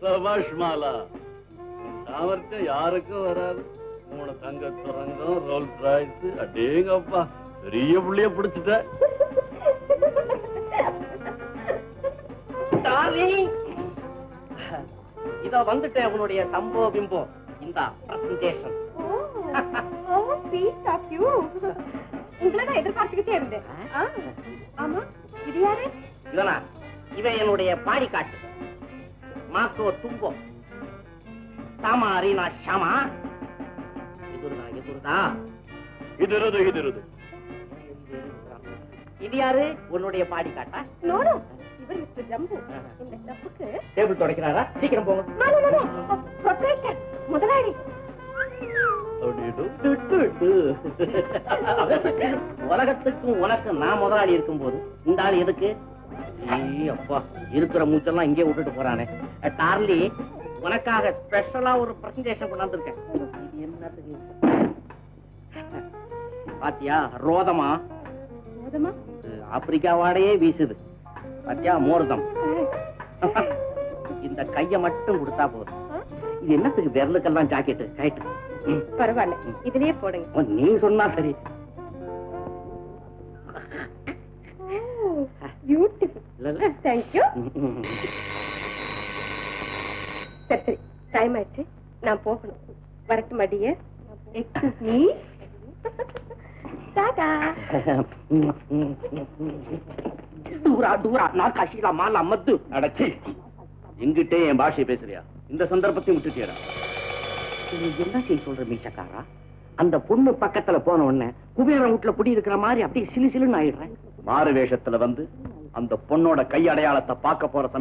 சபாஷ் மாலா, சாமர்த்தியம் யாருக்கும் வராது. 3 தங்க சுரங்கம், ரோல்ஸ் ராய்ஸ், அடேங்கப்பா பெரிய புள்ளைய பிடிச்சிட்ட. இதோ வந்துட்டேன் உன்னுடைய சம்போ பிம்போ. இந்த பிரசன்டேஷன். உங்களை நான் எதிர்பார்த்துக்கிட்டே இருந்தேன். ஆமா, இது யாரு? இதனா இவன் என்னுடைய பாடி காட்டு. மாக்கோ தும்போ தாமா அரீனா ஷாமா. எதுருதா இது இது யாரு? உன்னுடைய பாடி காட்டா? நோனோ, இவர் மிஸ்டர் ஜம்பு. இந்த டப்புக்கு டேபிள் துடைக்கிறாரா? சீக்கிரம் போங்க. ப்ரொப்ரைட்டர், முதலாளி. உலகத்துக்கும் உனக்கு நான் முதலாளி இருக்கும் போது இந்த ஆள் எதுக்கு? அப்பா, இருக்கிற மூச்செல்லாம் இங்கே விட்டுட்டு போறானே. டார்லி, உனக்காக ஸ்பெஷலா ஒரு பிரசன்டேஷன் கொண்டாந்துருக்கேன். இது என்னத்துக்கு? பாத்தியா, ரோதமா ஆப்பிரிக்கா வாடையே வீசுது. பாத்தியா, மோர்தம். இந்த கைய மட்டும் கொடுத்தா போதும். இது என்னத்துக்கு? விரலுக்கெல்லாம் ஜாக்கெட்டு கைட்டு. பரவாயில்ல, இதுலயே போடுங்க. நீ சொன்னா சரி. Beautiful, thank you. சரி சரி, டைம் ஆயிடுச்சு, நான் போகணும். வரட்டு மடிய. Excuse me. டாடா. தூரா தூரா நான் காஷிலா மாலா மத்து அடச்சி, எங்கிட்டே என் பாஷையை பேசுறியா? இந்த சந்தர்ப்பத்தையும் விட்டுட்டியடா. என்ன செய்ய சொல்ற மீசக்காரா? அந்த பொண்ணு பக்கத்துல போன உடனே குபேர வீட்டுல குடி இருக்கிற மாதிரி அப்படியே சிலு சிலுன்னு ஆயிடுறேன். மாறு வேஷத்துல வந்து அந்த பொண்ணோட கை அடையாளத்தை பார்க்க போற